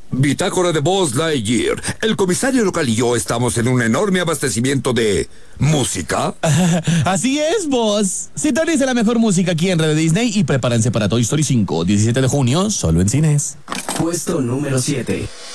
Bitácora de Buzz Lightyear. El comisario local y yo estamos en un enorme abastecimiento de música. Así es, Buzz. Sintoniza la mejor música aquí en Radio Disney y prepárense para Toy Story 5, 17 de junio, solo en cines. Puesto número 7.